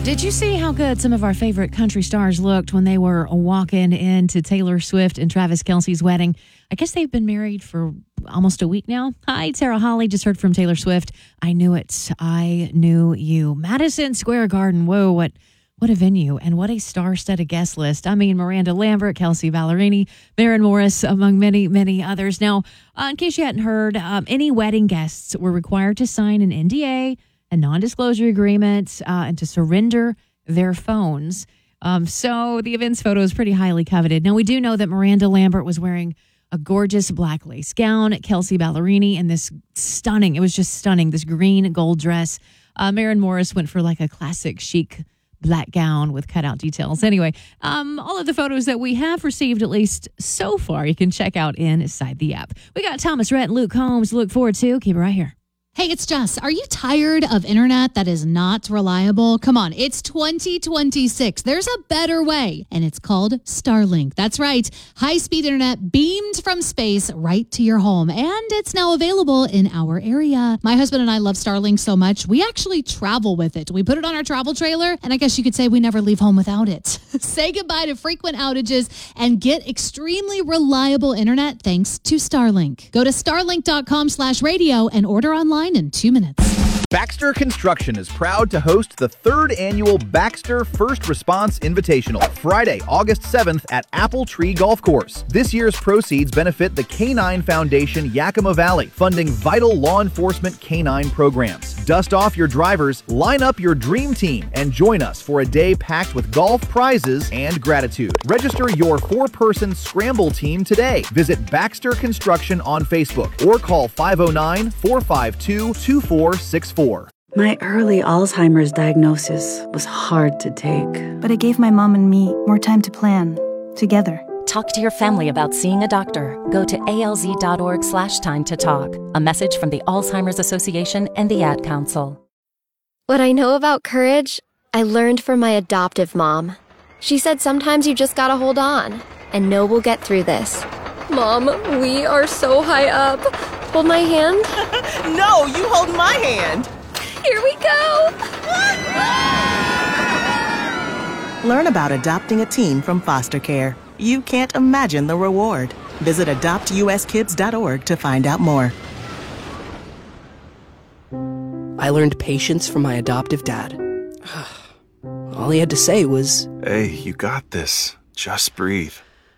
Did you see how good some of our favorite country stars looked when they were walking into Taylor Swift and Travis Kelce's wedding? I guess they've been married for almost a week now. Hi, Tara Holly. Just heard from Taylor Swift. I knew it. I knew you. Madison Square Garden. Whoa, what a venue and what a star-studded guest list. I mean, Miranda Lambert, Kelsey Ballerini, Maren Morris, among many, many others. Now, in case you hadn't heard, any wedding guests were required to sign an NDA, a non-disclosure agreement, and to surrender their phones. So the event's photo is pretty highly coveted. Now, we do know that Miranda Lambert was wearing a gorgeous black lace gown, Kelsey Ballerini in this stunning, it was just stunning, this green gold dress. Maren Morris went for like a classic chic black gown with cutout details. Anyway, all of the photos that we have received, at least so far, you can check out inside the app. We got Thomas Rhett and Luke Combs to look forward to. Keep it right here. Hey, it's Jess. Are you tired of internet that is not reliable? Come on, it's 2026. There's a better way, and it's called Starlink. That's right. High-speed internet beamed from space right to your home, and it's now available in our area. My husband and I love Starlink so much, we actually travel with it. We put it on our travel trailer, and I guess you could say we never leave home without it. Say goodbye to frequent outages and get extremely reliable internet thanks to Starlink. Go to starlink.com/radio and order online in 2 minutes. Baxter Construction is proud to host the 3rd annual Baxter First Response Invitational, Friday, August 7th at Apple Tree Golf Course. This year's proceeds benefit the Canine Foundation Yakima Valley, funding vital law enforcement canine programs. Dust off your drivers, line up your dream team, and join us for a day packed with golf prizes and gratitude. Register your 4-person scramble team today. Visit Baxter Construction on Facebook or call 509-452-2464. My early Alzheimer's diagnosis was hard to take, but it gave my mom and me more time to plan together. Talk to your family about seeing a doctor. Go to alz.org/time to talk. A message from the Alzheimer's Association and the Ad Council. What I know about courage, I learned from my adoptive mom. She said sometimes you just gotta hold on and know we'll get through this. Mom, we are so high up. Hold my hand. No, you hold my hand. Here we go. Learn about adopting a teen from foster care. You can't imagine the reward. Visit adoptuskids.org to find out more. I learned patience from my adoptive dad. All he had to say was, "Hey, you got this. Just breathe."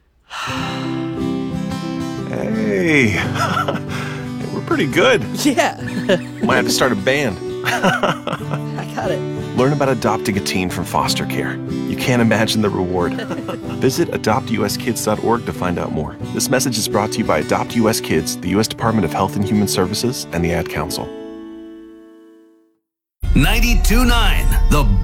Hey, we're pretty good. Yeah. Might have to start a band. I got it. Learn about adopting a teen from foster care. You can't imagine the reward. Visit adoptuskids.org to find out more. This message is brought to you by Adopt US Kids, the U.S. Department of Health and Human Services, and the Ad Council. 92.9 The